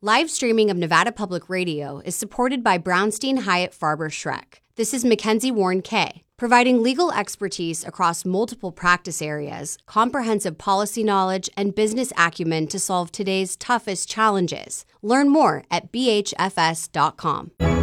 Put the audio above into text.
Live streaming of Nevada Public Radio is supported by Brownstein Hyatt Farber Schreck. This is Mackenzie Warren Kay, providing legal expertise across multiple practice areas, comprehensive policy knowledge, and business acumen to solve today's toughest challenges. Learn more at bhfs.com.